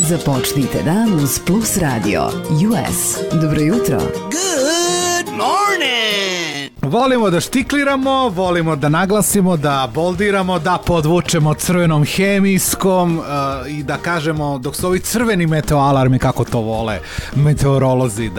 Započnite dan uz Plus Radio US. Dobro jutro. Good morning! Volimo da štikliramo, volimo da naglasimo, da boldiramo, da podvučemo crvenom hemijskom i da kažemo dok su ovi crveni meteoalarmi, kako to vole meteorolozi,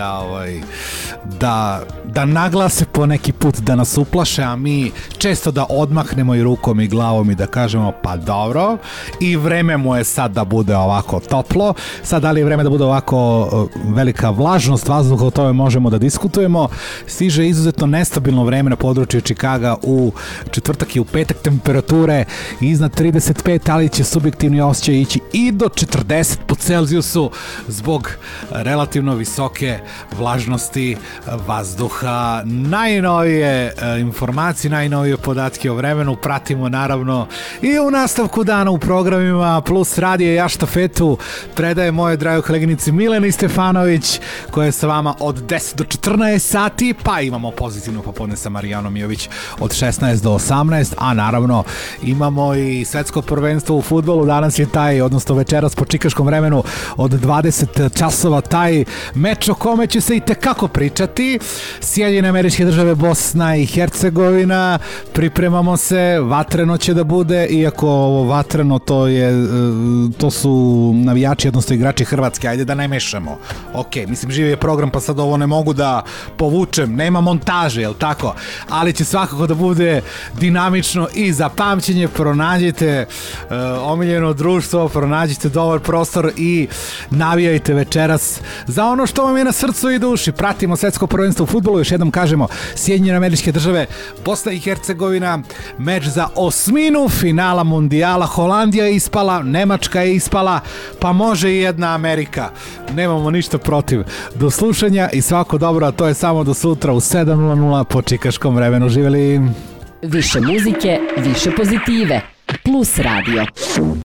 da naglase po neki put, da nas uplaše, a mi često da odmahnemo i rukom i glavom i da kažemo pa dobro, i vreme mu je sad da bude ovako toplo. Sad da li je vreme da bude ovako velika vlažnost vazduha, o tome možemo da diskutujemo. Stiže izuzetno nestabilno vreme na području Čikaga u četvrtak i u petak, temperature iznad 35, ali će subjektivni osjećaj ići i do 40 po Celzijusu zbog relativno visoke vlažnosti vazduha. Najnovije informacije, najnovije podatke o vremenu pratimo naravno i u nastavku dana u programima Plus radija. Ja štafetu predaje moje dragoj koleginici Mileni Stefanović, koja je sa vama od 10 do 14 sati, pa imamo pozitivno popodne sa Marijanom Jović od 16 do 18, a naravno imamo i svetsko prvenstvo u fudbalu. Danas je taj, odnosno večeras po čikaškom vremenu od 20 časova, taj meč o kome će se i tekako pričati. Sjedinjene Američke Države, Bosna i Hercegovina, pripremamo se, vatreno će da bude, iako ovo vatreno to su navijači, odnosno igrači Hrvatske, ajde da ne mešamo. Ok, mislim živi je program, pa sad ovo ne mogu da povučem, nema montaže, jel tako? Ali će svakako da bude dinamično i za pamćenje. Pronađite omiljeno društvo, pronađite dobar prostor i navijajte večeras za ono što vam je na srcu i duši. Pratimo svetsko prvenstvo u fudbalu, još jednom kažemo, Sjedinjene Američke Države, Bosna i Hercegovina, meč za osminu finala mundijala. Holandija je ispala, Nemačka je ispala, pa može i jedna Amerika. Nemamo ništa protiv. Do slušanja i svako dobro, a to je samo do sutra u 7:00 po čikaškom vremenu. Živjeli! Više muzike, više pozitive. Plus Radio.